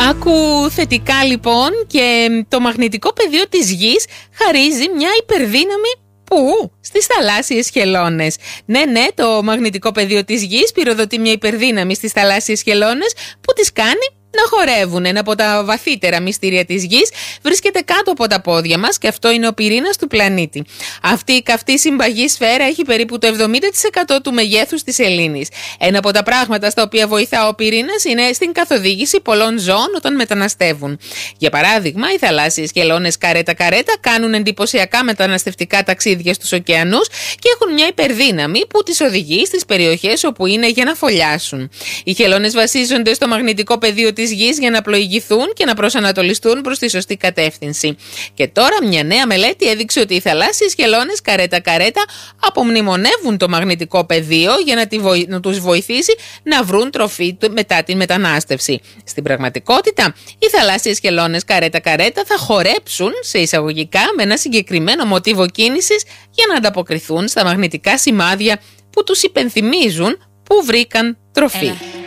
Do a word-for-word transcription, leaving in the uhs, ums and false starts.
Άκου θετικά λοιπόν, και το μαγνητικό πεδίο της Γης χαρίζει μια υπερδύναμη. Πού? Στις θαλάσσιες χελώνες. Ναι, ναι, το μαγνητικό πεδίο της Γης πυροδοτεί μια υπερδύναμη στις θαλάσσιες χελώνες που τις κάνει να χορεύουν. Ένα από τα βαθύτερα μυστήρια της Γης βρίσκεται κάτω από τα πόδια μας, και αυτό είναι ο πυρήνας του πλανήτη. Αυτή η καυτή συμπαγή σφαίρα έχει περίπου το εβδομήντα τοις εκατό του μεγέθους της σελήνης. Ένα από τα πράγματα στα οποία βοηθά ο πυρήνας είναι στην καθοδήγηση πολλών ζώων όταν μεταναστεύουν. Για παράδειγμα, οι θαλάσσιες χελώνες καρέτα-καρέτα κάνουν εντυπωσιακά μεταναστευτικά ταξίδια στους ωκεανούς και έχουν μια υπερδύναμη που τις οδηγεί στις περιοχές όπου είναι για να φωλιάσουν. Οι χελώνες βασίζονται στο μαγνητικό πεδίο της Γης για να πλοηγηθούν και να προσανατολιστούν προς τη σωστή κατεύθυνση. Και τώρα μια νέα μελέτη έδειξε ότι οι θαλάσσιες χελώνες καρέτα-καρέτα απομνημονεύουν το μαγνητικό πεδίο για να, τη βοη... να τους βοηθήσει να βρουν τροφή μετά την μετανάστευση. Στην πραγματικότητα, οι θαλάσσιες χελώνες καρέτα-καρέτα θα χορέψουν σε εισαγωγικά με ένα συγκεκριμένο μοτίβο κίνησης για να ανταποκριθούν στα μαγνητικά σημάδια που τους υπενθυμίζουν που βρήκαν τροφή. Έλα.